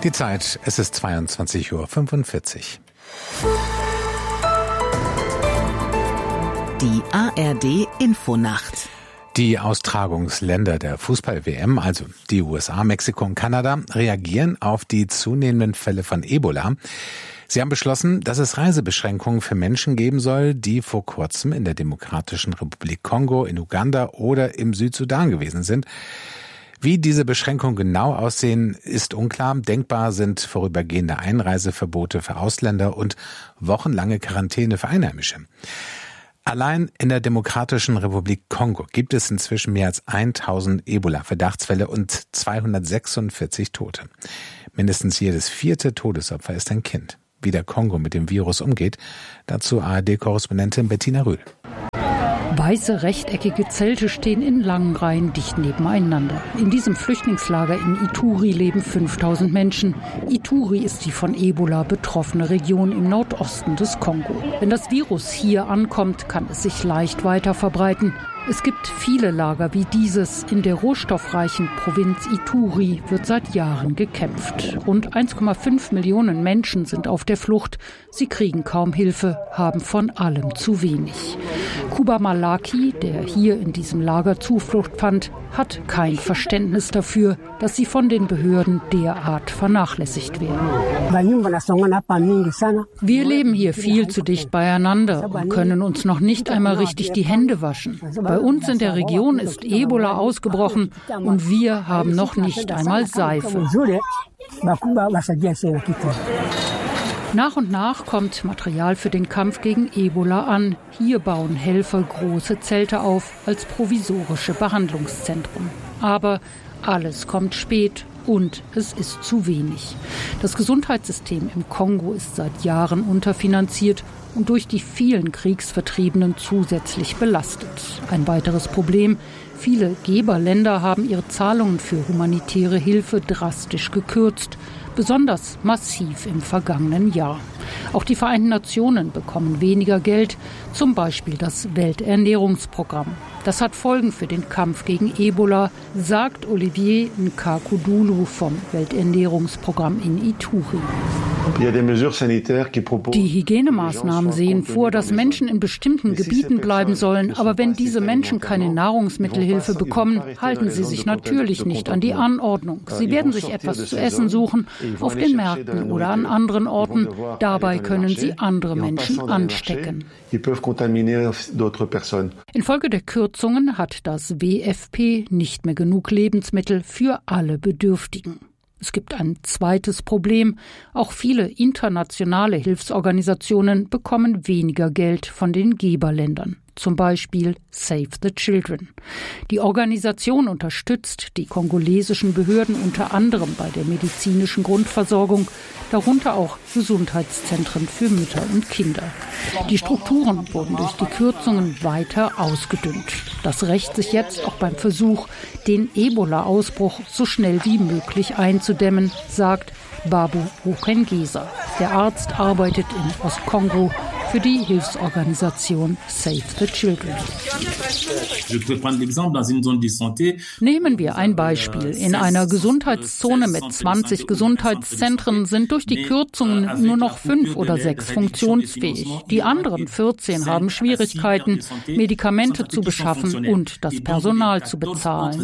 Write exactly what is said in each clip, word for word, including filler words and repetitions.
Die Zeit, es ist zweiundzwanzig Uhr fünfundvierzig. Die A R D Infonacht. Die Austragungsländer der Fußball-W M, also die U S A, Mexiko und Kanada, reagieren auf die zunehmenden Fälle von Ebola. Sie haben beschlossen, dass es Reisebeschränkungen für Menschen geben soll, die vor kurzem in der Demokratischen Republik Kongo, in Uganda oder im Südsudan gewesen sind. Wie diese Beschränkungen genau aussehen, ist unklar. Denkbar sind vorübergehende Einreiseverbote für Ausländer und wochenlange Quarantäne für Einheimische. Allein in der Demokratischen Republik Kongo gibt es inzwischen mehr als tausend Ebola-Verdachtsfälle und zweihundertsechsundvierzig Tote. Mindestens jedes vierte Todesopfer ist ein Kind. Wie der Kongo mit dem Virus umgeht, dazu A R D-Korrespondentin Bettina Rühl. Weiße, rechteckige Zelte stehen in langen Reihen dicht nebeneinander. In diesem Flüchtlingslager in Ituri leben fünftausend Menschen. Ituri ist die von Ebola betroffene Region im Nordosten des Kongo. Wenn das Virus hier ankommt, kann es sich leicht weiter verbreiten. Es gibt viele Lager wie dieses. In der rohstoffreichen Provinz Ituri wird seit Jahren gekämpft. Rund eins Komma fünf Millionen Menschen sind auf der Flucht. Sie kriegen kaum Hilfe, haben von allem zu wenig. Kuba Malaki, der hier in diesem Lager Zuflucht fand, hat kein Verständnis dafür, dass sie von den Behörden derart vernachlässigt werden. Wir leben hier viel zu dicht beieinander und können uns noch nicht einmal richtig die Hände waschen. Bei uns in der Region ist Ebola ausgebrochen und wir haben noch nicht einmal Seife. Nach und nach kommt Material für den Kampf gegen Ebola an. Hier bauen Helfer große Zelte auf als provisorische Behandlungszentren. Aber alles kommt spät und es ist zu wenig. Das Gesundheitssystem im Kongo ist seit Jahren unterfinanziert und durch die vielen Kriegsvertriebenen zusätzlich belastet. Ein weiteres Problem: Viele Geberländer haben ihre Zahlungen für humanitäre Hilfe drastisch gekürzt, besonders massiv im vergangenen Jahr. Auch die Vereinten Nationen bekommen weniger Geld, zum Beispiel das Welternährungsprogramm. Das hat Folgen für den Kampf gegen Ebola, sagt Olivier Nkakudulu vom Welternährungsprogramm in Ituri. Die Hygienemaßnahmen sehen vor, dass Menschen in bestimmten Gebieten bleiben sollen. Aber wenn diese Menschen keine Nahrungsmittelhilfe bekommen, halten sie sich natürlich nicht an die Anordnung. Sie werden sich etwas zu essen suchen, auf den Märkten oder an anderen Orten. Dabei können sie andere Menschen anstecken. Infolge der Kürzungen hat das W F P nicht mehr genug Lebensmittel für alle Bedürftigen. Es gibt ein zweites Problem. Auch viele internationale Hilfsorganisationen bekommen weniger Geld von den Geberländern. Zum Beispiel Save the Children. Die Organisation unterstützt die kongolesischen Behörden unter anderem bei der medizinischen Grundversorgung, darunter auch Gesundheitszentren für Mütter und Kinder. Die Strukturen wurden durch die Kürzungen weiter ausgedünnt. Das rächt sich jetzt auch beim Versuch, den Ebola-Ausbruch so schnell wie möglich einzudämmen, sagt Babu Rukengesa. Der Arzt arbeitet in Ostkongo für die Hilfsorganisation Save the Children. Nehmen wir ein Beispiel. In einer Gesundheitszone mit zwanzig Gesundheitszentren sind durch die Kürzungen nur noch fünf oder sechs funktionsfähig. Die anderen vierzehn haben Schwierigkeiten, Medikamente zu beschaffen und das Personal zu bezahlen.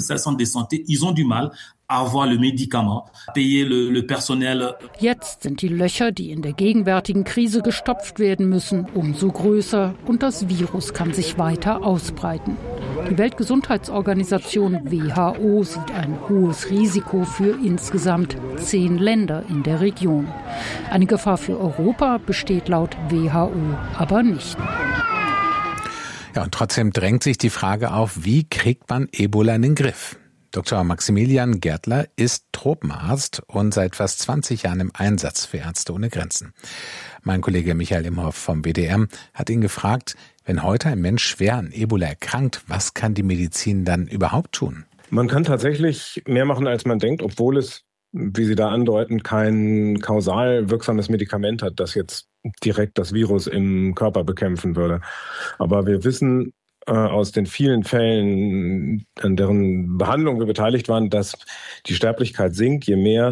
Jetzt sind die Löcher, die in der gegenwärtigen Krise gestopft werden müssen, umso größer und das Virus kann sich weiter ausbreiten. Die Weltgesundheitsorganisation W H O sieht ein hohes Risiko für insgesamt zehn Länder in der Region. Eine Gefahr für Europa besteht laut W H O aber nicht. Ja, und trotzdem drängt sich die Frage auf, wie kriegt man Ebola in den Griff? Doktor Maximilian Gärtler ist Tropenarzt und seit fast zwanzig Jahren im Einsatz für Ärzte ohne Grenzen. Mein Kollege Michael Imhoff vom W D R hat ihn gefragt, wenn heute ein Mensch schwer an Ebola erkrankt, was kann die Medizin dann überhaupt tun? Man kann tatsächlich mehr machen, als man denkt, obwohl es, wie Sie da andeuten, kein kausal wirksames Medikament hat, das jetzt direkt das Virus im Körper bekämpfen würde. Aber wir wissen aus den vielen Fällen, an deren Behandlung wir beteiligt waren, dass die Sterblichkeit sinkt, je mehr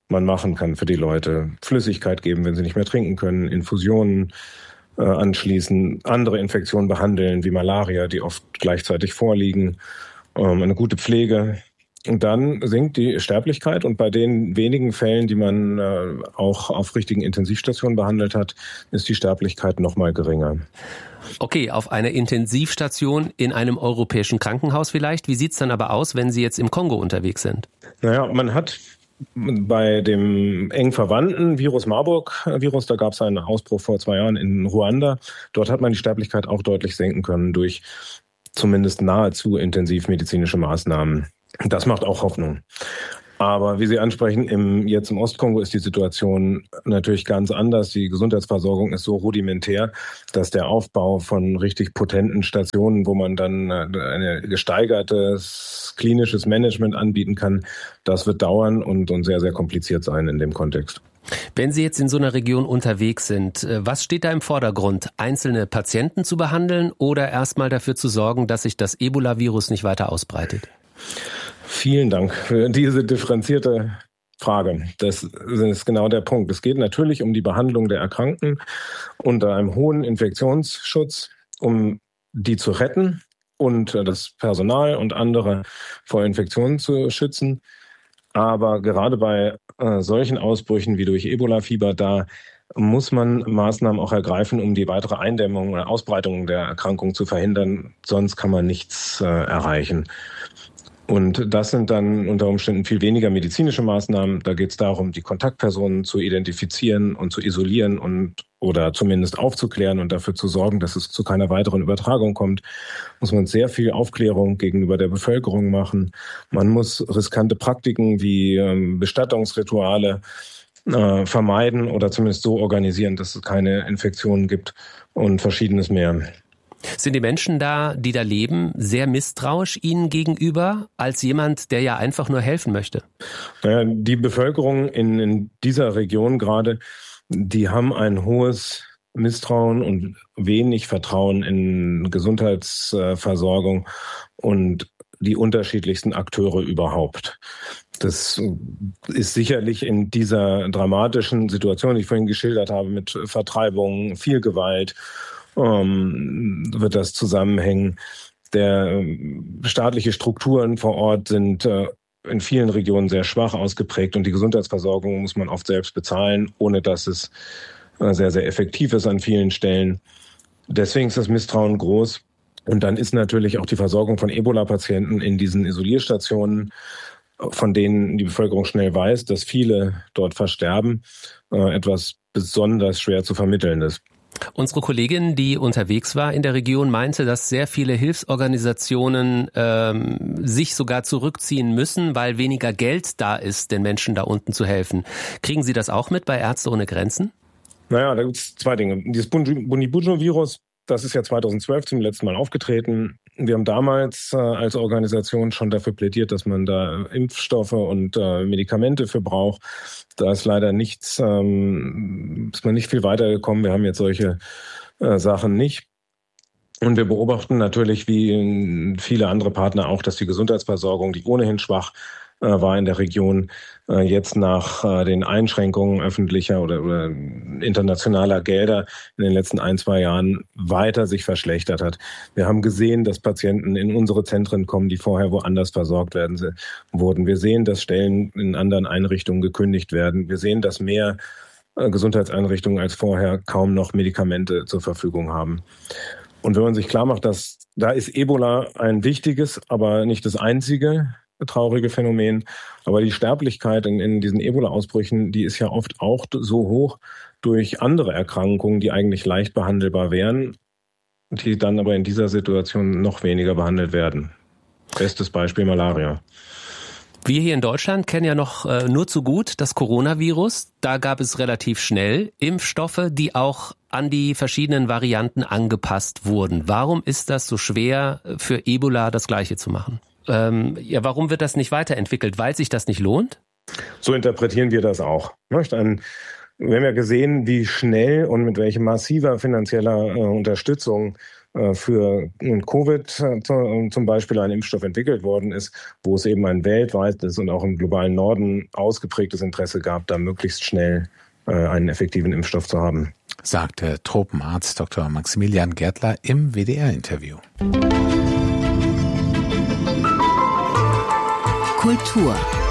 man machen kann für die Leute. Flüssigkeit geben, wenn sie nicht mehr trinken können, Infusionen äh, anschließen, andere Infektionen behandeln, wie Malaria, die oft gleichzeitig vorliegen, ähm, eine gute Pflege. Und dann sinkt die Sterblichkeit und bei den wenigen Fällen, die man äh, auch auf richtigen Intensivstationen behandelt hat, ist die Sterblichkeit noch mal geringer. Okay, auf einer Intensivstation in einem europäischen Krankenhaus vielleicht. Wie sieht's dann aber aus, wenn Sie jetzt im Kongo unterwegs sind? Naja, man hat bei dem eng verwandten Virus Marburg-Virus, da gab es einen Ausbruch vor zwei Jahren in Ruanda, dort hat man die Sterblichkeit auch deutlich senken können durch zumindest nahezu intensivmedizinische Maßnahmen. Das macht auch Hoffnung. Aber wie Sie ansprechen, im, jetzt im Ostkongo ist die Situation natürlich ganz anders. Die Gesundheitsversorgung ist so rudimentär, dass der Aufbau von richtig potenten Stationen, wo man dann ein gesteigertes klinisches Management anbieten kann, das wird dauern und, und sehr, sehr kompliziert sein in dem Kontext. Wenn Sie jetzt in so einer Region unterwegs sind, was steht da im Vordergrund? Einzelne Patienten zu behandeln oder erstmal dafür zu sorgen, dass sich das Ebola-Virus nicht weiter ausbreitet? Vielen Dank für diese differenzierte Frage. Das ist genau der Punkt. Es geht natürlich um die Behandlung der Erkrankten unter einem hohen Infektionsschutz, um die zu retten und das Personal und andere vor Infektionen zu schützen. Aber gerade bei äh, solchen Ausbrüchen wie durch Ebola-Fieber, da muss man Maßnahmen auch ergreifen, um die weitere Eindämmung oder Ausbreitung der Erkrankung zu verhindern. Sonst kann man nichts äh, erreichen. Und das sind dann unter Umständen viel weniger medizinische Maßnahmen. Da geht es darum, die Kontaktpersonen zu identifizieren und zu isolieren und oder zumindest aufzuklären und dafür zu sorgen, dass es zu keiner weiteren Übertragung kommt. Muss man sehr viel Aufklärung gegenüber der Bevölkerung machen. Man muss riskante Praktiken wie ähm, Bestattungsrituale äh, vermeiden oder zumindest so organisieren, dass es keine Infektionen gibt und Verschiedenes mehr. Sind die Menschen da, die da leben, sehr misstrauisch Ihnen gegenüber, als jemand, der ja einfach nur helfen möchte? Naja, die Bevölkerung in, in dieser Region gerade, die haben ein hohes Misstrauen und wenig Vertrauen in Gesundheitsversorgung und die unterschiedlichsten Akteure überhaupt. Das ist sicherlich in dieser dramatischen Situation, die ich vorhin geschildert habe, mit Vertreibung, viel Gewalt, Ähm, wird das zusammenhängen. Der äh, staatliche Strukturen vor Ort sind äh, in vielen Regionen sehr schwach ausgeprägt und die Gesundheitsversorgung muss man oft selbst bezahlen, ohne dass es äh, sehr, sehr effektiv ist an vielen Stellen. Deswegen ist das Misstrauen groß. Und dann ist natürlich auch die Versorgung von Ebola-Patienten in diesen Isolierstationen, von denen die Bevölkerung schnell weiß, dass viele dort versterben, äh, etwas besonders schwer zu vermitteln ist. Unsere Kollegin, die unterwegs war in der Region, meinte, dass sehr viele Hilfsorganisationen ähm, sich sogar zurückziehen müssen, weil weniger Geld da ist, den Menschen da unten zu helfen. Kriegen Sie das auch mit bei Ärzte ohne Grenzen? Naja, da gibt es zwei Dinge. Dieses Bundibugyo-Virus, das ist ja zweitausendzwölf zum letzten Mal aufgetreten. Wir haben damals äh, als Organisation schon dafür plädiert, dass man da Impfstoffe und äh, Medikamente für braucht. Da ist leider nichts, ähm, ist man nicht viel weitergekommen. Wir haben jetzt solche äh, Sachen nicht. Und wir beobachten natürlich, wie viele andere Partner auch, dass die Gesundheitsversorgung, die ohnehin schwach äh, war in der Region, äh, jetzt nach äh, den Einschränkungen öffentlicher oder, oder internationaler Gelder in den letzten ein, zwei Jahren weiter sich verschlechtert hat. Wir haben gesehen, dass Patienten in unsere Zentren kommen, die vorher woanders versorgt werden wurden. Wir sehen, dass Stellen in anderen Einrichtungen gekündigt werden. Wir sehen, dass mehr äh, Gesundheitseinrichtungen als vorher kaum noch Medikamente zur Verfügung haben. Und wenn man sich klar macht, dass da ist Ebola ein wichtiges, aber nicht das einzige traurige Phänomen. Aber die Sterblichkeit in, in diesen Ebola-Ausbrüchen, die ist ja oft auch so hoch durch andere Erkrankungen, die eigentlich leicht behandelbar wären, die dann aber in dieser Situation noch weniger behandelt werden. Bestes Beispiel Malaria. Wir hier in Deutschland kennen ja noch äh, nur zu gut das Coronavirus. Da gab es relativ schnell Impfstoffe, die auch an die verschiedenen Varianten angepasst wurden. Warum ist das so schwer, für Ebola das Gleiche zu machen? Ähm, ja, warum wird das nicht weiterentwickelt? Weil sich das nicht lohnt? So interpretieren wir das auch. Wir haben ja gesehen, wie schnell und mit welcher massiver finanzieller äh, Unterstützung für Covid zum Beispiel ein Impfstoff entwickelt worden ist, wo es eben ein weltweites und auch im globalen Norden ausgeprägtes Interesse gab, da möglichst schnell einen effektiven Impfstoff zu haben. Sagte Tropenarzt Doktor Maximilian Gärtler im W D R-Interview. Kultur.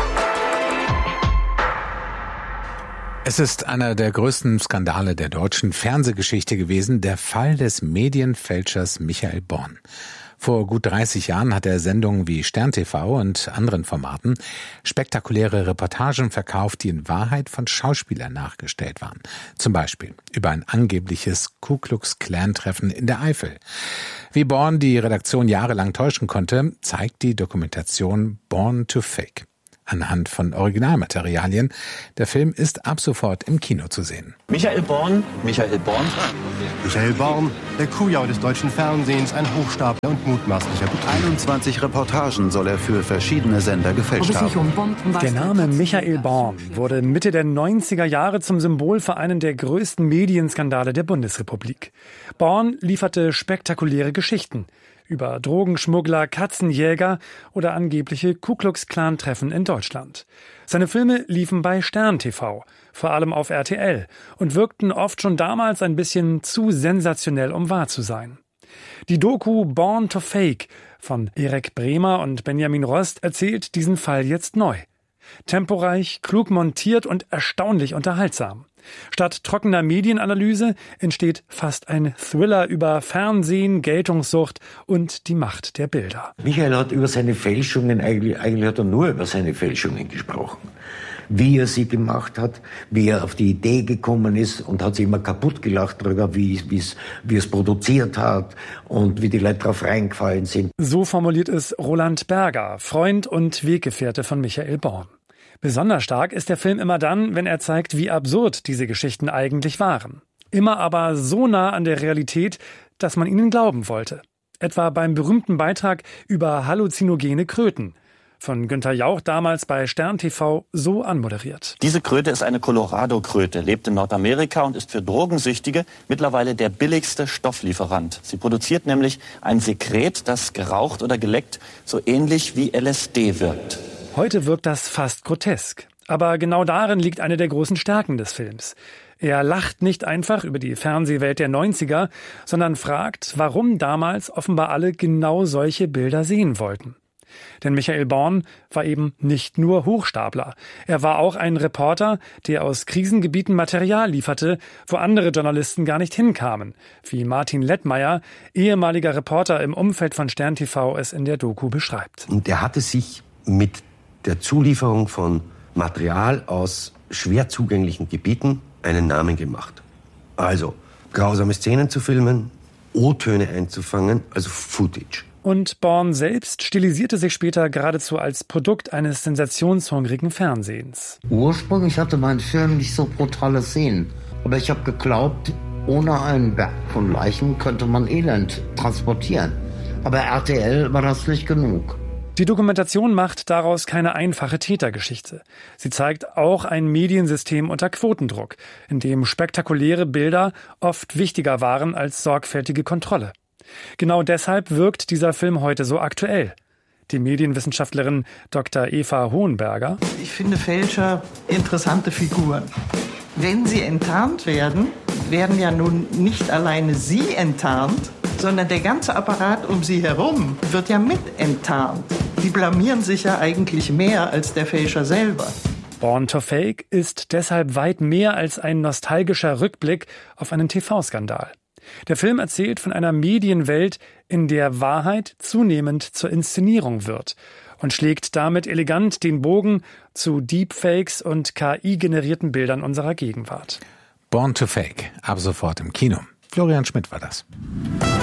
Es ist einer der größten Skandale der deutschen Fernsehgeschichte gewesen, der Fall des Medienfälschers Michael Born. Vor gut dreißig Jahren hat er Sendungen wie Stern T V und anderen Formaten spektakuläre Reportagen verkauft, die in Wahrheit von Schauspielern nachgestellt waren. Zum Beispiel über ein angebliches Ku-Klux-Klan-Treffen in der Eifel. Wie Born die Redaktion jahrelang täuschen konnte, zeigt die Dokumentation Born to Fake. Anhand von Originalmaterialien. Der Film ist ab sofort im Kino zu sehen. Michael Born, Michael Born. Michael Born, der Kujau des deutschen Fernsehens, ein Hochstapler und mutmaßlicher Betrüger. einundzwanzig Reportagen soll er für verschiedene Sender gefälscht haben. Der Name Michael Born wurde Mitte der neunziger Jahre zum Symbol für einen der größten Medienskandale der Bundesrepublik. Born lieferte spektakuläre Geschichten über Drogenschmuggler, Katzenjäger oder angebliche Ku-Klux-Klan-Treffen in Deutschland. Seine Filme liefen bei Stern T V, vor allem auf R T L, und wirkten oft schon damals ein bisschen zu sensationell, um wahr zu sein. Die Doku Born to Fake von Erik Bremer und Benjamin Rost erzählt diesen Fall jetzt neu. Temporeich, klug montiert und erstaunlich unterhaltsam. Statt trockener Medienanalyse entsteht fast ein Thriller über Fernsehen, Geltungssucht und die Macht der Bilder. Michael hat über seine Fälschungen, eigentlich, eigentlich hat er nur über seine Fälschungen gesprochen. Wie er sie gemacht hat, wie er auf die Idee gekommen ist und hat sich immer kaputt gelacht darüber, wie, wie's, wie es produziert hat und wie die Leute drauf reingefallen sind. So formuliert es Roland Berger, Freund und Weggefährte von Michael Born. Besonders stark ist der Film immer dann, wenn er zeigt, wie absurd diese Geschichten eigentlich waren. Immer aber so nah an der Realität, dass man ihnen glauben wollte. Etwa beim berühmten Beitrag über halluzinogene Kröten. Von Günther Jauch damals bei Stern T V so anmoderiert. Diese Kröte ist eine Colorado-Kröte, lebt in Nordamerika und ist für Drogensüchtige mittlerweile der billigste Stofflieferant. Sie produziert nämlich ein Sekret, das geraucht oder geleckt so ähnlich wie L S D wirkt. Heute wirkt das fast grotesk. Aber genau darin liegt eine der großen Stärken des Films. Er lacht nicht einfach über die Fernsehwelt der neunziger, sondern fragt, warum damals offenbar alle genau solche Bilder sehen wollten. Denn Michael Born war eben nicht nur Hochstapler. Er war auch ein Reporter, der aus Krisengebieten Material lieferte, wo andere Journalisten gar nicht hinkamen, wie Martin Lettmeier, ehemaliger Reporter im Umfeld von Stern T V, es in der Doku beschreibt. Und er hatte sich mit der Zulieferung von Material aus schwer zugänglichen Gebieten einen Namen gemacht. Also grausame Szenen zu filmen, O-Töne einzufangen, also Footage. Und Born selbst stilisierte sich später geradezu als Produkt eines sensationshungrigen Fernsehens. Ursprünglich hatte mein Film nicht so brutale Szenen. Aber ich habe geglaubt, ohne einen Berg von Leichen könnte man Elend transportieren. Aber R T L war das nicht genug. Die Dokumentation macht daraus keine einfache Tätergeschichte. Sie zeigt auch ein Mediensystem unter Quotendruck, in dem spektakuläre Bilder oft wichtiger waren als sorgfältige Kontrolle. Genau deshalb wirkt dieser Film heute so aktuell. Die Medienwissenschaftlerin Doktor Eva Hohenberger. Ich finde Fälscher interessante Figuren. Wenn sie enttarnt werden, werden ja nun nicht alleine sie enttarnt, sondern der ganze Apparat um sie herum wird ja mit enttarnt. Die blamieren sich ja eigentlich mehr als der Fälscher selber. Born to Fake ist deshalb weit mehr als ein nostalgischer Rückblick auf einen T V-Skandal. Der Film erzählt von einer Medienwelt, in der Wahrheit zunehmend zur Inszenierung wird und schlägt damit elegant den Bogen zu Deepfakes und K I-generierten Bildern unserer Gegenwart. Born to Fake, ab sofort im Kino. Florian Schmidt war das.